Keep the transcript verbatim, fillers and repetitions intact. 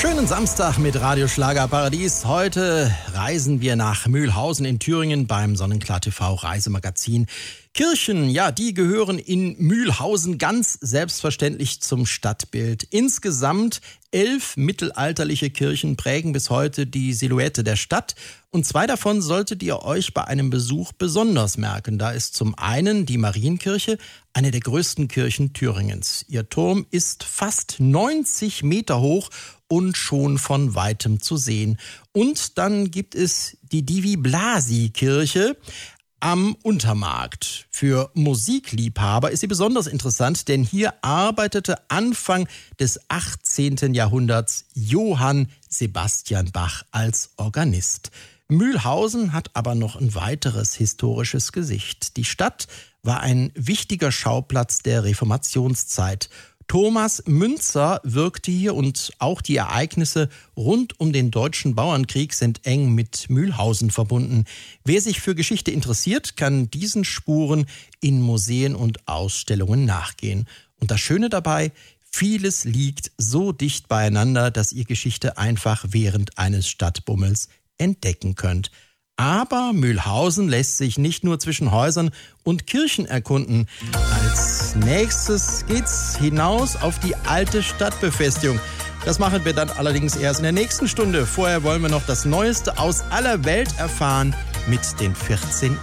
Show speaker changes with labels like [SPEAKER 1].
[SPEAKER 1] Schönen Samstag mit Radio Schlagerparadies. Heute reisen wir nach Mühlhausen in Thüringen beim Sonnenklar T V Reisemagazin. Kirchen, ja, die gehören in Mühlhausen ganz selbstverständlich zum Stadtbild. Insgesamt elf mittelalterliche Kirchen prägen bis heute die Silhouette der Stadt. Und zwei davon solltet ihr euch bei einem Besuch besonders merken. Da ist zum einen die Marienkirche, eine der größten Kirchen Thüringens. Ihr Turm ist fast neunzig Meter hoch und schon von Weitem zu sehen. Und dann gibt es die Divi Blasi Kirche am Untermarkt. Für Musikliebhaber ist sie besonders interessant, denn hier arbeitete Anfang des achtzehnten Jahrhunderts Johann Sebastian Bach als Organist. Mühlhausen hat aber noch ein weiteres historisches Gesicht. Die Stadt war ein wichtiger Schauplatz der Reformationszeit. Thomas Müntzer wirkte hier und auch die Ereignisse rund um den Deutschen Bauernkrieg sind eng mit Mühlhausen verbunden. Wer sich für Geschichte interessiert, kann diesen Spuren in Museen und Ausstellungen nachgehen. Und das Schöne dabei, vieles liegt so dicht beieinander, dass ihr Geschichte einfach während eines Stadtbummels entdecken könnt. Aber Mühlhausen lässt sich nicht nur zwischen Häusern und Kirchen erkunden. Als nächstes geht's hinaus auf die alte Stadtbefestigung. Das machen wir dann allerdings erst in der nächsten Stunde. Vorher wollen wir noch das Neueste aus aller Welt erfahren mit den vierzehn